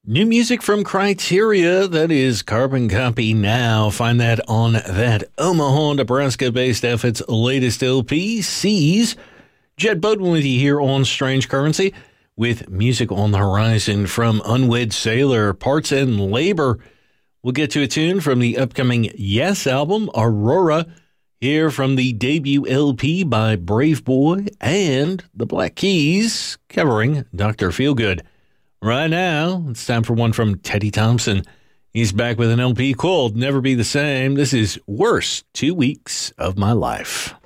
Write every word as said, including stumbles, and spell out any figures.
New music from Criteria, that is Carbon Copy Now. Find that on that Omaha, Nebraska-based effort's latest L P, Seas. Jed Bodwin with you here on Strange Currency with music on the horizon from Unwed Sailor, Parts and Labor. We'll get to a tune from the upcoming Yes album, Aurora, here from the debut L P by Brave Boy and the Black Keys, covering Doctor Feelgood. Right now, it's time for one from Teddy Thompson. He's back with an L P called Never Be the Same. This is Worst Two Weeks of My Life.